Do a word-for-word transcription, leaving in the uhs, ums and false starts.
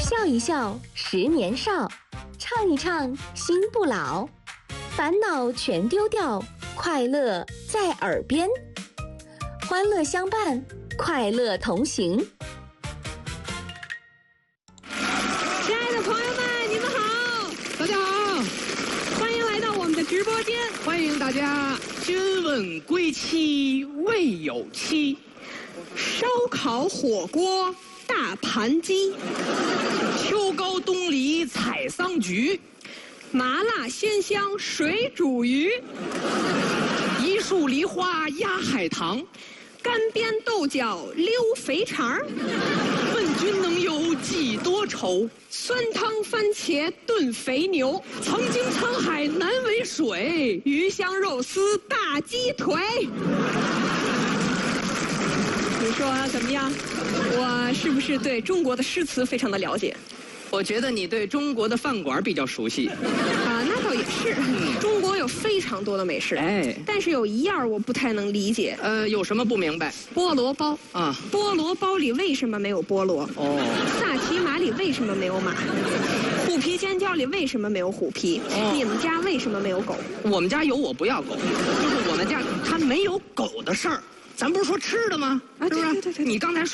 笑一笑，十年少；唱一唱，心不老。烦恼全丢掉，快乐在耳边。欢乐相伴，快乐同行。 亲爱的朋友们，你们好， 大家好， 欢迎来到我们的直播间。 欢迎大家。君问归期未有期， 烧烤火锅大盘鸡， 秋高冬梨采桑菊， 麻辣鲜香水煮鱼， 一树梨花压海棠， 干煸豆角溜肥肠， 问君能有几多愁？ 酸汤番茄炖肥牛， 曾经沧海难为水， 鱼香肉丝大鸡腿。你说怎么样？我是不是对中国的诗词非常的了解？ 我觉得你对中国的饭馆比较熟悉。 啊，那倒也是。嗯、中国有非常多的美食， 哎， 但是有一样我不太能理解。 呃，有什么不明白？ 菠萝包啊， 菠萝包里为什么没有菠萝？ 哦， 萨琪玛里为什么没有马？虎皮尖椒里为什么没有虎皮？哦、你们家为什么没有狗？ 我们家有，我不要狗。就是我们家它没有狗的事儿。咱不是说吃的吗？ 啊，对对对对， 你刚才说。